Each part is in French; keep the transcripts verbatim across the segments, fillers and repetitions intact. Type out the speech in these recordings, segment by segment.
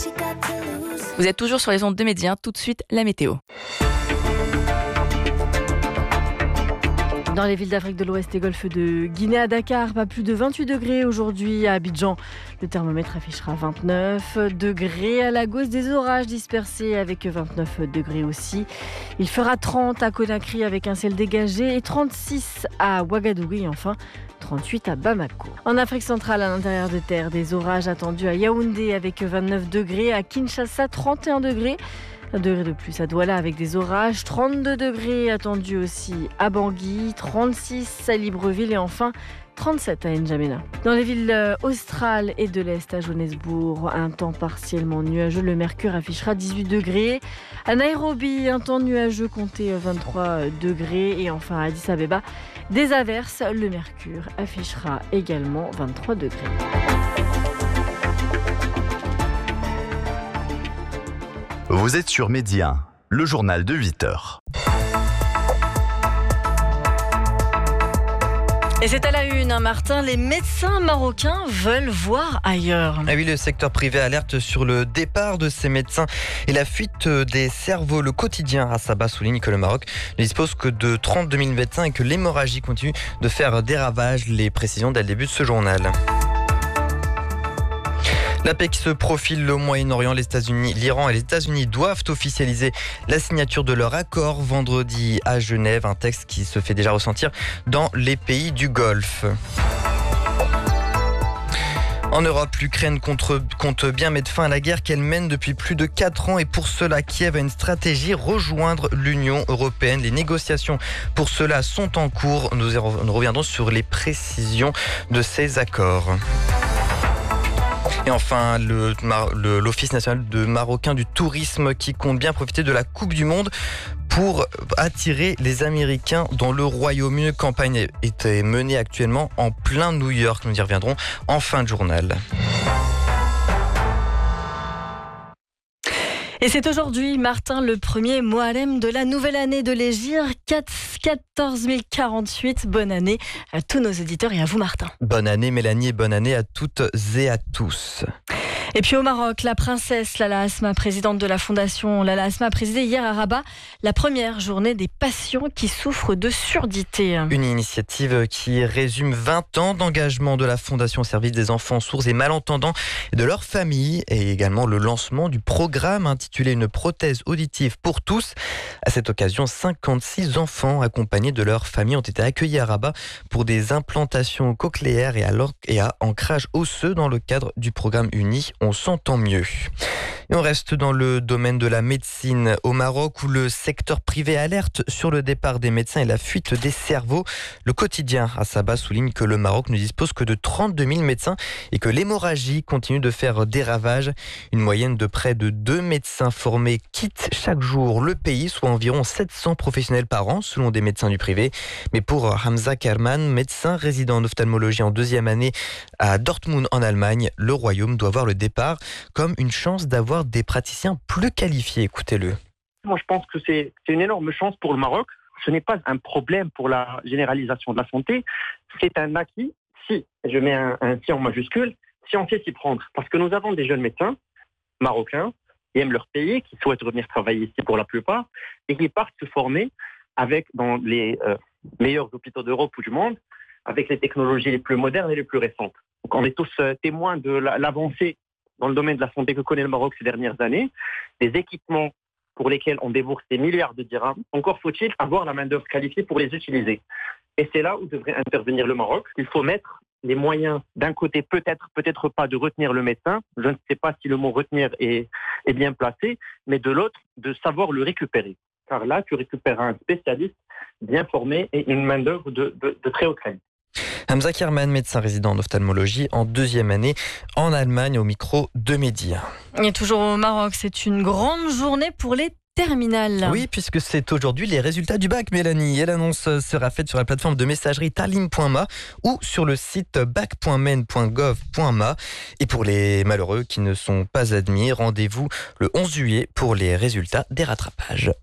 Vous êtes toujours sur les ondes de Média, tout de suite la météo. Dans les villes d'Afrique de l'Ouest et Golfe de Guinée, à Dakar, pas plus de vingt-huit degrés aujourd'hui. À Abidjan, le thermomètre affichera vingt-neuf degrés. À Lagos, des orages dispersés avec vingt-neuf degrés aussi. Il fera trente à Conakry avec un ciel dégagé et trente-six à Ouagadougou et enfin trente-huit à Bamako. En Afrique centrale, à l'intérieur de terre, des orages attendus à Yaoundé avec vingt-neuf degrés. À Kinshasa, trente et un degrés. Un degré de plus à Douala avec des orages, trente-deux degrés attendus aussi à Bangui, trente-six à Libreville et enfin trente-sept à N'Djamena. Dans les villes australes et de l'Est, à Johannesburg, un temps partiellement nuageux. Le mercure affichera dix-huit degrés. À Nairobi, un temps nuageux compté vingt-trois degrés. Et enfin à Addis Abeba, des averses. Le mercure affichera également vingt-trois degrés. Vous êtes sur Média, le journal de huit heures. Et c'est à la une, hein, Martin, les médecins marocains veulent voir ailleurs. Ah oui, le secteur privé alerte sur le départ de ces médecins et la fuite des cerveaux. Le quotidien à Sabah souligne que le Maroc ne dispose que de trente-deux mille médecins et que l'hémorragie continue de faire des ravages. Les précisions dès le début de ce journal. La paix qui se profile au Moyen-Orient, les États-Unis, l'Iran et les États-Unis doivent officialiser la signature de leur accord vendredi à Genève, un texte qui se fait déjà ressentir dans les pays du Golfe. En Europe, l'Ukraine compte bien mettre fin à la guerre qu'elle mène depuis plus de quatre ans et pour cela, Kiev a une stratégie, rejoindre l'Union européenne. Les négociations pour cela sont en cours. Nous reviendrons sur les précisions de ces accords. Et enfin, le, le, l'Office national de marocain du tourisme qui compte bien profiter de la Coupe du Monde pour attirer les Américains dans le Royaume-Uni. Une campagne est menée actuellement en plein New York. Nous y reviendrons en fin de journal. Et c'est aujourd'hui, Martin, le premier Moharem de la nouvelle année de l'Hégire, quatorze mille quarante-huit. Bonne année à tous nos éditeurs et à vous, Martin. Bonne année, Mélanie, et bonne année à toutes et à tous. Et puis au Maroc, la princesse Lala Asma, présidente de la fondation Lala Asma, a présidé hier à Rabat la première journée des patients qui souffrent de surdité. Une initiative qui résume vingt ans d'engagement de la fondation au service des enfants sourds et malentendants et de leurs familles, et également le lancement du programme intitulé Une prothèse auditive pour tous. À cette occasion, cinquante-six enfants accompagnés de leurs familles ont été accueillis à Rabat pour des implantations cochléaires et à, et à ancrage osseux dans le cadre du programme uni. On s'entend mieux. Et on reste dans le domaine de la médecine au Maroc où le secteur privé alerte sur le départ des médecins et la fuite des cerveaux. Le quotidien à Sabah souligne que le Maroc ne dispose que de trente-deux mille médecins et que l'hémorragie continue de faire des ravages. Une moyenne de près de deux médecins formés quittent chaque jour le pays, soit environ sept cents professionnels par an selon des médecins du privé. Mais pour Hamza Kerman, médecin résident en ophtalmologie en deuxième année à Dortmund en Allemagne, le royaume doit voir le départ comme une chance d'avoir des praticiens plus qualifiés. Écoutez-le. Moi, je pense que c'est, c'est une énorme chance pour le Maroc. Ce n'est pas un problème pour la généralisation de la santé. C'est un acquis, si, je mets un, un si en majuscule, si on sait s'y prendre. Parce que nous avons des jeunes médecins marocains qui aiment leur pays, qui souhaitent revenir travailler ici pour la plupart, et qui partent se former avec, dans les euh, meilleurs hôpitaux d'Europe ou du monde, avec les technologies les plus modernes et les plus récentes. Donc, on est tous euh, témoins de la, l'avancée dans le domaine de la santé que connaît le Maroc ces dernières années, des équipements pour lesquels on débourse des milliards de dirhams. Encore faut-il avoir la main-d'œuvre qualifiée pour les utiliser. Et c'est là où devrait intervenir le Maroc. Il faut mettre les moyens, d'un côté, peut-être, peut-être pas, de retenir le médecin. Je ne sais pas si le mot retenir est, est bien placé, mais de l'autre, de savoir le récupérer. Car là, tu récupères un spécialiste bien formé et une main-d'œuvre de, de, de très haute qualité. Hamza Kerman, médecin résident en ophtalmologie en deuxième année en Allemagne au micro de Média. Et toujours au Maroc, c'est une grande journée pour les terminales. Oui, puisque c'est aujourd'hui les résultats du bac, Mélanie. Et l'annonce sera faite sur la plateforme de messagerie talim point m a ou sur le site bac point men point gov point m a. Et pour les malheureux qui ne sont pas admis, rendez-vous le onze juillet pour les résultats des rattrapages.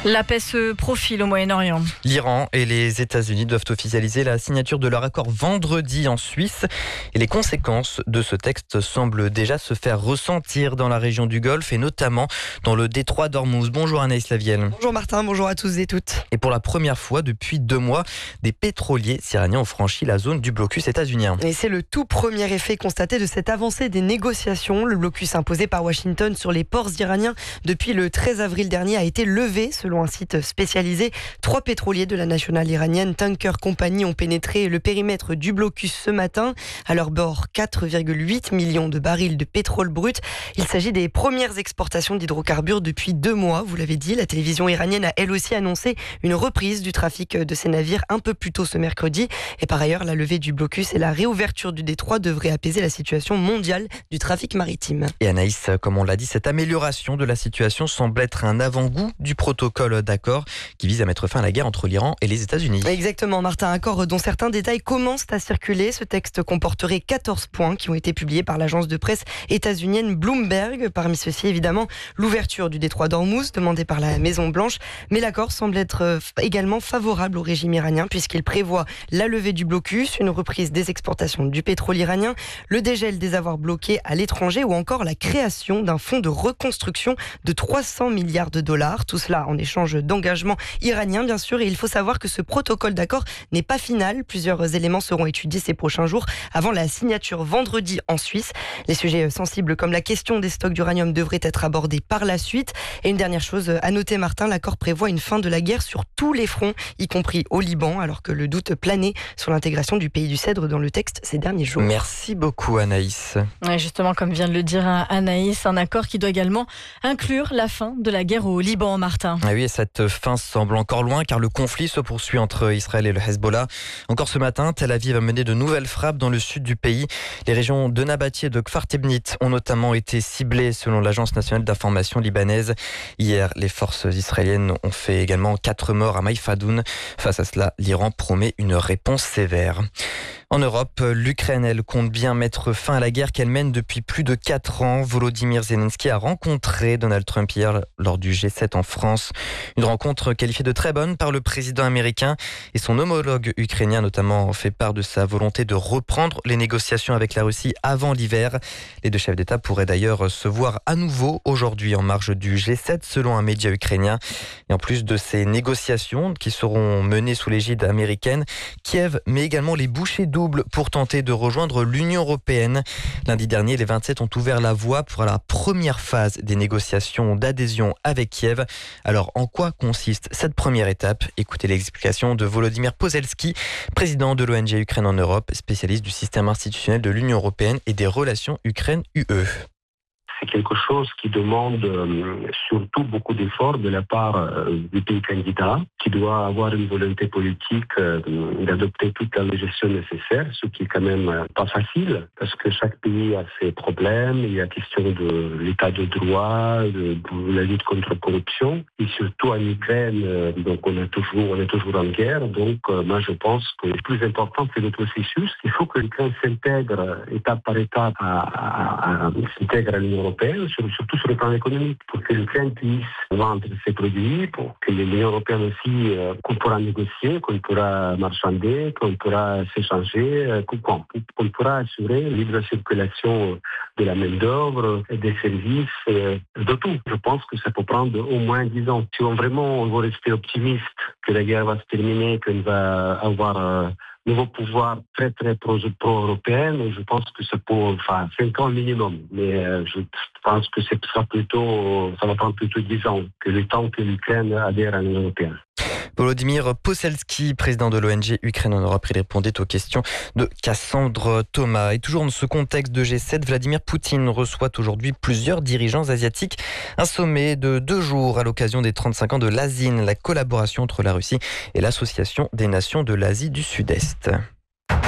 La paix se profile au Moyen-Orient. L'Iran et les États-Unis doivent officialiser la signature de leur accord vendredi en Suisse. Et les conséquences de ce texte semblent déjà se faire ressentir dans la région du Golfe et notamment dans le détroit d'Ormuz. Bonjour Anaïs Lavielle. Bonjour Martin, bonjour à tous et toutes. Et pour la première fois depuis deux mois, des pétroliers iraniens ont franchi la zone du blocus états-unien. Et c'est le tout premier effet constaté de cette avancée des négociations. Le blocus imposé par Washington sur les ports iraniens depuis le treize avril dernier a été levé selon un site spécialisé. Trois pétroliers de la nationale iranienne Tanker Company ont pénétré le périmètre du blocus ce matin. À leur bord, quatre virgule huit millions de barils de pétrole brut. Il s'agit des premières exportations d'hydrocarbures depuis deux mois. Vous l'avez dit, la télévision iranienne a elle aussi annoncé une reprise du trafic de ces navires un peu plus tôt ce mercredi. Et par ailleurs, la levée du blocus et la réouverture du détroit devraient apaiser la situation mondiale du trafic maritime. Et Anaïs, comme on l'a dit, cette amélioration de la situation semble être un avant-goût du protocole d'accord qui vise à mettre fin à la guerre entre l'Iran et les États-Unis. Exactement, Martin, accord dont certains détails commencent à circuler. Ce texte comporterait quatorze points qui ont été publiés par l'agence de presse états-unienne Bloomberg. Parmi ceux-ci, évidemment, l'ouverture du détroit d'Ormuz demandée par la Maison-Blanche. Mais l'accord semble être également favorable au régime iranien puisqu'il prévoit la levée du blocus, une reprise des exportations du pétrole iranien, le dégel des avoirs bloqués à l'étranger ou encore la création d'un fonds de reconstruction de trois cents milliards de dollars. Tout cela en échange d'engagement iranien, bien sûr. Et il faut savoir que ce protocole d'accord n'est pas final. Plusieurs éléments seront étudiés ces prochains jours avant la signature vendredi en Suisse. Les sujets sensibles comme la question des stocks d'uranium devraient être abordés par la suite. Et une dernière chose à noter, Martin, l'accord prévoit une fin de la guerre sur tous les fronts, y compris au Liban, alors que le doute planait sur l'intégration du pays du Cèdre dans le texte ces derniers jours. Merci beaucoup Anaïs. Ouais, justement, comme vient de le dire Anaïs, un accord qui doit également inclure la fin de la guerre au Liban, Martin. Ah oui, et cette fin semble encore loin car le conflit se poursuit entre Israël et le Hezbollah. Encore ce matin, Tel Aviv a mené de nouvelles frappes dans le sud du pays. Les régions de Nabati et de Kfar Tebnit ont notamment été ciblées selon l'Agence nationale d'information libanaise. Hier, les forces israéliennes ont fait également quatre morts à Maïfadoun. Face à cela, l'Iran promet une réponse sévère. En Europe, l'Ukraine, elle, compte bien mettre fin à la guerre qu'elle mène depuis plus de quatre ans. Volodymyr Zelensky a rencontré Donald Trump hier lors du G sept en France. Une rencontre qualifiée de très bonne par le président américain et son homologue ukrainien a notamment fait part de sa volonté de reprendre les négociations avec la Russie avant l'hiver. Les deux chefs d'État pourraient d'ailleurs se voir à nouveau aujourd'hui en marge du G sept selon un média ukrainien. Et en plus de ces négociations qui seront menées sous l'égide américaine, Kiev met également les bouchées doubles pour tenter de rejoindre l'Union européenne. Lundi dernier, les vingt-sept ont ouvert la voie pour la première phase des négociations d'adhésion avec Kiev. Alors, en quoi consiste cette première étape? Écoutez l'explication de Volodymyr Poselski, président de l'O N G Ukraine en Europe, spécialiste du système institutionnel de l'Union européenne et des relations Ukraine-U E. C'est quelque chose qui demande euh, surtout beaucoup d'efforts de la part euh, du pays candidat, qui doit avoir une volonté politique euh, d'adopter toute la législation nécessaire, ce qui est quand même euh, pas facile, parce que chaque pays a ses problèmes, il y a question de l'état de droit, de, de la lutte contre la corruption, et surtout en Ukraine, euh, donc on est toujours, on est toujours en guerre, donc euh, moi je pense que le plus important c'est le processus. Il faut que l'Ukraine s'intègre étape par étape à, à, à, s'intègre à l'Union européenne, surtout sur le plan économique, pour que l'Ukraine puisse vendre ses produits, pour que l'Union européenne aussi, euh, qu'on pourra négocier, qu'on pourra marchander, qu'on pourra s'échanger, euh, qu'on, qu'on pourra assurer la libre circulation de la main-d'œuvre, des services, euh, de tout. Je pense que ça peut prendre au moins dix ans. Si on vraiment on veut rester optimiste que la guerre va se terminer, qu'on va avoir euh, nouveau pouvoir très très pro-européen, je pense que ça peut, enfin, cinq ans minimum. Mais euh, je pense que ce sera plutôt, ça va prendre plutôt dix ans que le temps que l'Ukraine adhère à l'Union européenne. Volodymyr Poselski, président de l'O N G Ukraine en Europe, il répondait aux questions de Cassandre Thomas. Et toujours dans ce contexte de G sept, Vladimir Poutine reçoit aujourd'hui plusieurs dirigeants asiatiques. Un sommet de deux jours à l'occasion des trente-cinq ans de l'A S I N, la collaboration entre la Russie et l'Association des nations de l'Asie du Sud-Est.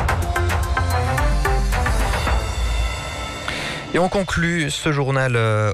Et on conclut ce journal au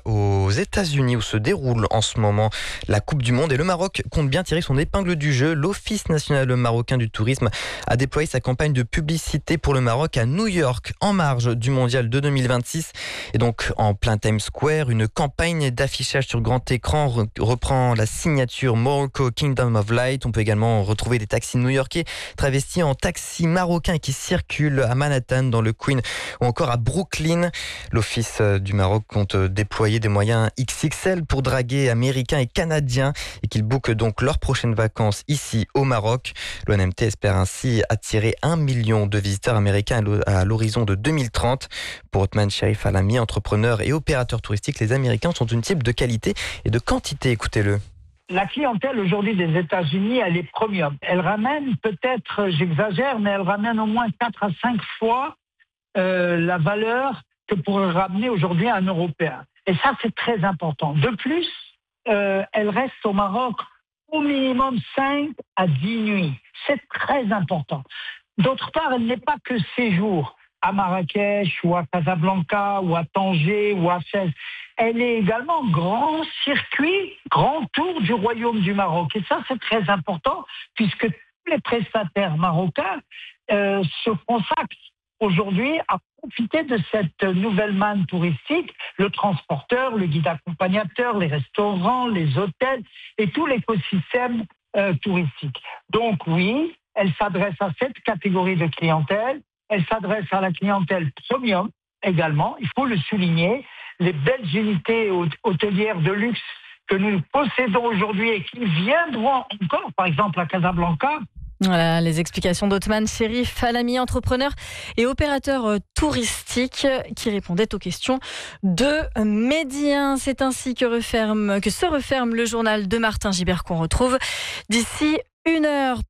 aux États-Unis où se déroule en ce moment la Coupe du Monde et le Maroc compte bien tirer son épingle du jeu. L'Office national marocain du tourisme a déployé sa campagne de publicité pour le Maroc à New York en marge du mondial de deux mille vingt-six. Et donc en plein Times Square, une campagne d'affichage sur grand écran reprend la signature Morocco Kingdom of Light. On peut également retrouver des taxis new-yorkais travestis en taxis marocains qui circulent à Manhattan, dans le Queen ou encore à Brooklyn. L'Office du Maroc compte déployer des moyens X X L pour draguer Américains et Canadiens et qu'ils bookent donc leurs prochaines vacances ici au Maroc. L'O N M T espère ainsi attirer un million de visiteurs américains à l'horizon de deux mille trente. Pour Othman Sherif Alami, entrepreneur et opérateur touristique, les Américains sont une type de qualité et de quantité. Écoutez-le. La clientèle aujourd'hui des États-Unis, elle est premium. Elle ramène peut-être, j'exagère, mais elle ramène au moins quatre à cinq fois euh, la valeur que pourrait ramener aujourd'hui un Européen. Et ça, c'est très important. De plus, euh, elle reste au Maroc au minimum cinq à dix nuits. C'est très important. D'autre part, elle n'est pas que séjour à Marrakech ou à Casablanca ou à Tanger ou à Fès. Elle est également grand circuit, grand tour du royaume du Maroc. Et ça, c'est très important puisque tous les prestataires marocains euh, se consacrent aujourd'hui à profiter de cette nouvelle manne touristique, le transporteur, le guide accompagnateur, les restaurants, les hôtels et tout l'écosystème euh, touristique. Donc oui, elle s'adresse à cette catégorie de clientèle. Elle s'adresse à la clientèle premium également, il faut le souligner. Les belles unités hôtelières de luxe que nous possédons aujourd'hui et qui viendront encore, par exemple à Casablanca. Voilà les explications d'Othman Sherif Alami, entrepreneur et opérateur touristique qui répondait aux questions de Médien. C'est ainsi que, referme, que se referme le journal de Martin Gibert qu'on retrouve d'ici une heure.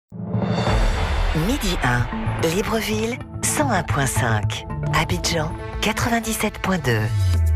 Midi un, Libreville cent un virgule cinq, Abidjan quatre-vingt-dix-sept virgule deux.